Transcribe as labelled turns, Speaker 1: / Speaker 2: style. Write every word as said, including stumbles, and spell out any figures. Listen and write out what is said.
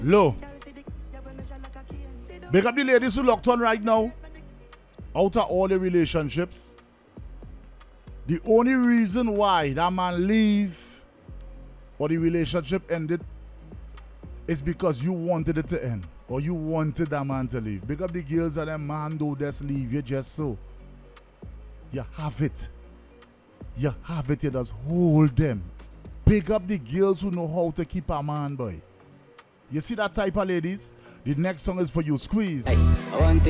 Speaker 1: Low. Big up the ladies who locked on right now. Out of all the relationships, the only reason why that man leave or the relationship ended is because you wanted it to end. Or you wanted that man to leave. Big up the girls and them man do just leave you just so. You have it. You have it. You just hold them. Big up the girls who know how to keep a man, boy. You see that type of ladies? The next song is for you. Squeeze.
Speaker 2: Hey, I want